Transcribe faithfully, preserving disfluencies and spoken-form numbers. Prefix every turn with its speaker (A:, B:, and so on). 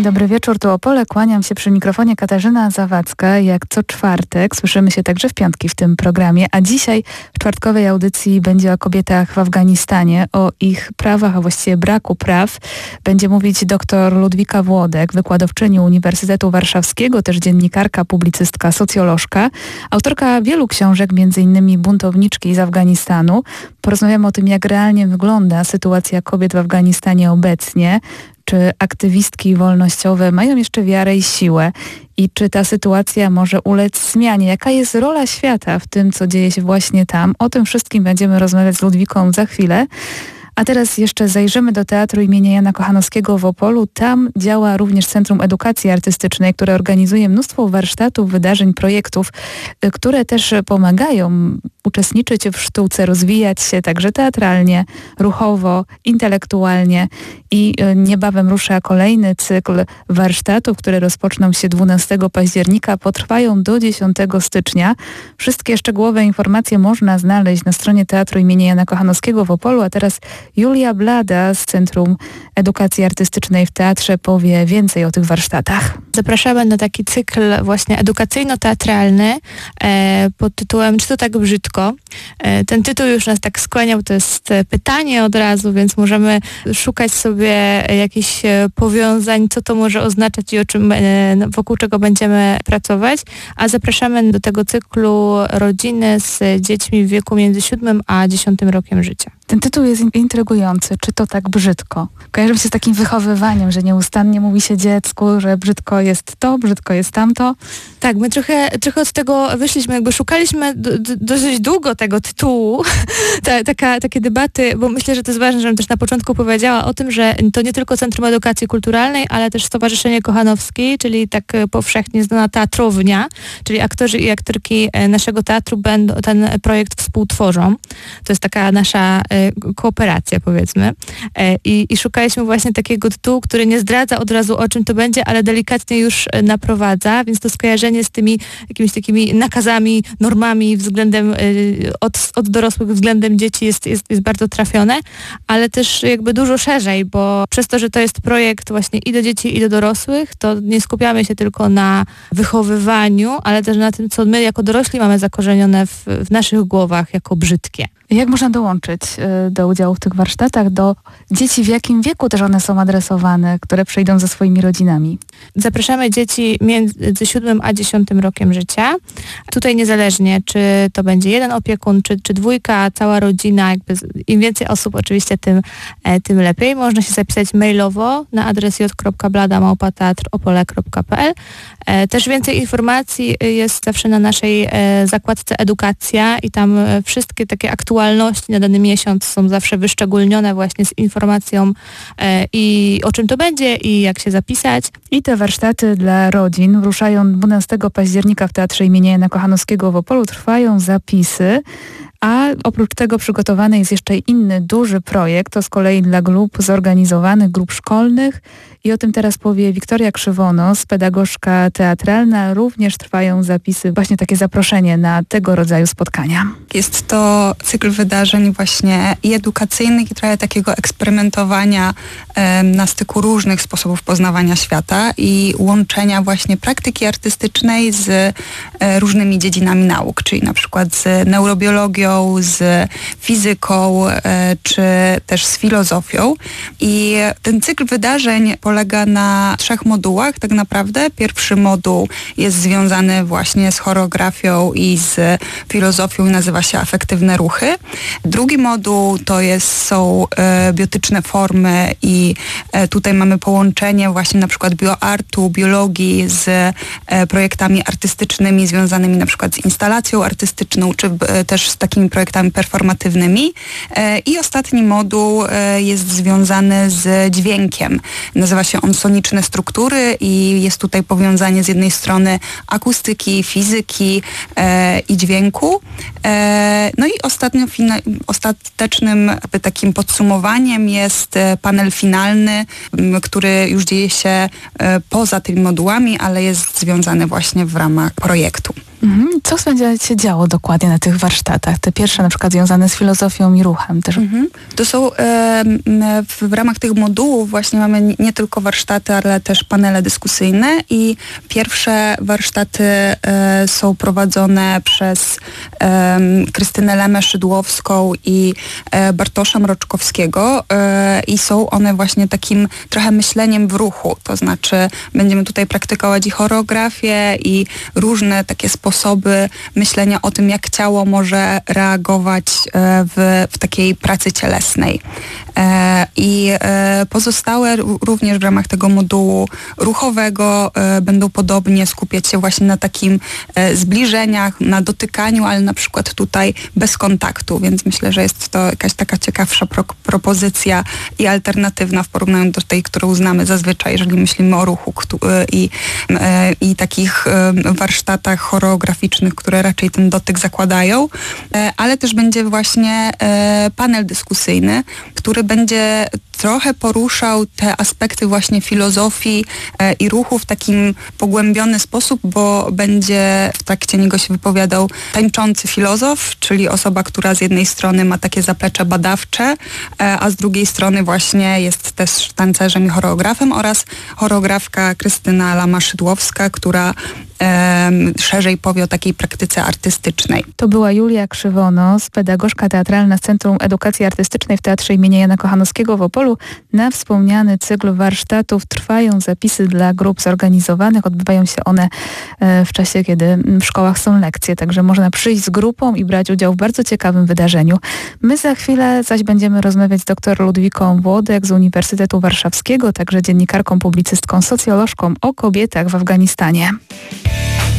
A: Dobry wieczór, tu Opole. Kłaniam się przy mikrofonie Katarzyna Zawadzka. Jak co czwartek słyszymy się także w piątki w tym programie, a dzisiaj w czwartkowej audycji będzie o kobietach w Afganistanie, o ich prawach, a właściwie braku praw. Będzie mówić dr Ludwika Włodek, wykładowczyni Uniwersytetu Warszawskiego, też dziennikarka, publicystka, socjolożka, autorka wielu książek, między innymi Buntowniczki z Afganistanu. Porozmawiamy o tym, jak realnie wygląda sytuacja kobiet w Afganistanie obecnie. Czy aktywistki wolnościowe mają jeszcze wiarę i siłę i czy ta sytuacja może ulec zmianie? Jaka jest rola świata w tym, co dzieje się właśnie tam? O tym wszystkim będziemy rozmawiać z Ludwiką za chwilę. A teraz jeszcze zajrzymy do Teatru imienia Jana Kochanowskiego w Opolu. Tam działa również Centrum Edukacji Artystycznej, które organizuje mnóstwo warsztatów, wydarzeń, projektów, które też pomagają uczestniczyć w sztuce, rozwijać się także teatralnie, ruchowo, intelektualnie. I niebawem rusza kolejny cykl warsztatów, które rozpoczną się dwunastego października, potrwają do dziesiątego stycznia. Wszystkie szczegółowe informacje można znaleźć na stronie Teatru imienia Jana Kochanowskiego w Opolu, a teraz Julia Blada z Centrum Edukacji Artystycznej w Teatrze powie więcej o tych warsztatach.
B: Zapraszamy na taki cykl właśnie edukacyjno-teatralny e, pod tytułem Czy to tak brzydko? E, ten tytuł już nas tak skłaniał, to jest pytanie od razu, więc możemy szukać sobie jakichś powiązań, co to może oznaczać i o czym, e, wokół czego będziemy pracować. A zapraszamy do tego cyklu rodziny z dziećmi w wieku między siódmym a dziesiątym rokiem życia.
A: Ten tytuł jest intrygujący. Czy to tak brzydko? Kojarzy mi się z takim wychowywaniem, że nieustannie mówi się dziecku, że brzydko jest to, brzydko jest tamto.
B: Tak, my trochę, trochę od tego wyszliśmy, jakby szukaliśmy do, do, dosyć długo tego tytułu, Ta, taka, takie debaty, bo myślę, że to jest ważne, żebym też na początku powiedziała o tym, że to nie tylko Centrum Edukacji Kulturalnej, ale też Stowarzyszenie Kochanowskiej, czyli tak powszechnie znana teatrownia, czyli aktorzy i aktorki naszego teatru będą ten projekt współtworzą. To jest taka nasza kooperacja, powiedzmy. I, I szukaliśmy właśnie takiego tytułu, który nie zdradza od razu, o czym to będzie, ale delikatnie już naprowadza, więc to skojarzenie z tymi jakimiś takimi nakazami, normami względem od, od dorosłych względem dzieci jest, jest, jest bardzo trafione, ale też jakby dużo szerzej, bo przez to, że to jest projekt właśnie i do dzieci, i do dorosłych, to nie skupiamy się tylko na wychowywaniu, ale też na tym, co my jako dorośli mamy zakorzenione w, w naszych głowach jako brzydkie.
A: Jak można dołączyć y, do udziału w tych warsztatach, do dzieci, w jakim wieku też one są adresowane, które przyjdą ze swoimi rodzinami?
B: Zapraszamy dzieci między siódmym a dziesiątym rokiem życia. Tutaj niezależnie, czy to będzie jeden opiekun, czy, czy dwójka, cała rodzina, jakby im więcej osób oczywiście, tym, e, tym lepiej. Można się zapisać mailowo na adres j kropka blada małpa teatr opole kropka p l. E, też więcej informacji jest zawsze na naszej e, zakładce Edukacja i tam e, wszystkie takie aktualności na dany miesiąc są zawsze wyszczególnione właśnie z informacją e, i o czym to będzie i jak się zapisać.
A: I te warsztaty dla rodzin ruszają dwunastego października w Teatrze imienia Jana Kochanowskiego w Opolu. Trwają zapisy. A oprócz tego przygotowany jest jeszcze inny duży projekt, to z kolei dla grup zorganizowanych, grup szkolnych i o tym teraz powie Wiktoria Krzywonos, pedagogzka teatralna. Również trwają zapisy, właśnie takie zaproszenie na tego rodzaju spotkania.
C: Jest to cykl wydarzeń właśnie i edukacyjnych i trochę takiego eksperymentowania e, na styku różnych sposobów poznawania świata i łączenia właśnie praktyki artystycznej z e, różnymi dziedzinami nauk, czyli na przykład z neurobiologią, z fizyką, e, czy też z filozofią. I ten cykl wydarzeń polega na trzech modułach tak naprawdę. Pierwszy moduł jest związany właśnie z choreografią i z filozofią i nazywa się Afektywne ruchy. Drugi moduł to jest, są e, biotyczne formy i e, tutaj mamy połączenie właśnie na przykład bioartu, biologii z e, projektami artystycznymi związanymi na przykład z instalacją artystyczną, czy e, też z takimi projektami performatywnymi. E, I ostatni moduł e, jest związany z dźwiękiem. Nazywa się on Soniczne struktury i jest tutaj powiązanie z jednej strony akustyki, fizyki e, i dźwięku. E, no i ostatnio fina- ostatecznym jakby takim podsumowaniem jest panel finalny, m, który już dzieje się e, poza tymi modułami, ale jest związany właśnie w ramach projektu.
A: Mhm. Co będzie się działo dokładnie na tych warsztatach? Te pierwsze na przykład związane z filozofią i ruchem też.
C: Mhm. To są e, w, w ramach tych modułów właśnie mamy nie tylko warsztaty, ale też panele dyskusyjne i pierwsze warsztaty e, są prowadzone przez e, Krystynę Lemę-Szydłowską i e, Bartosza Mroczkowskiego e, i są one właśnie takim trochę myśleniem w ruchu, to znaczy będziemy tutaj praktykować i choreografię i różne takie sposoby myślenia o tym, jak ciało może reagować e, w, w takiej pracy cielesnej. E, I e, pozostałe również w ramach tego modułu ruchowego e, będą podobnie skupiać się właśnie na takim e, zbliżeniach, na dotykaniu, ale na przykład tutaj bez kontaktu, więc myślę, że jest to jakaś taka ciekawsza pro, propozycja i alternatywna w porównaniu do tej, którą znamy zazwyczaj, jeżeli myślimy o ruchu e, i, e, i takich e, warsztatach choreograficznych, które raczej ten dotyk zakładają, e, ale też będzie właśnie e, panel dyskusyjny, który będzie trochę poruszał te aspekty właśnie filozofii e, i ruchu w takim pogłębiony sposób, bo będzie w trakcie niego się wypowiadał tańczący filozof, czyli osoba, która z jednej strony ma takie zaplecze badawcze, e, a z drugiej strony właśnie jest też tancerzem i choreografem, oraz choreografka Krystyna Lama-Szydłowska, która e, szerzej powie o takiej praktyce artystycznej.
A: To była Julia Krzywonos, pedagogzka teatralna z Centrum Edukacji Artystycznej w Teatrze imienia Jana Kochanowskiego w Opolu. Na wspomniany cykl warsztatów trwają zapisy dla grup zorganizowanych. Odbywają się one w czasie, kiedy w szkołach są lekcje, także można przyjść z grupą i brać udział w bardzo ciekawym wydarzeniu. My za chwilę zaś będziemy rozmawiać z dr Ludwiką Włodek z Uniwersytetu Warszawskiego, także dziennikarką, publicystką, socjolożką o kobietach w Afganistanie.